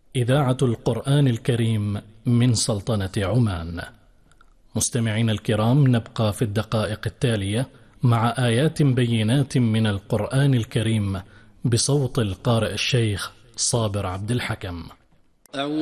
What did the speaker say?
إذاعة القرآن الكريم من سلطنة عمان. مستمعين الكرام، نبقى في الدقائق التالية مع آيات بينات من القرآن الكريم بصوت القارئ الشيخ صابر عبد الحكم.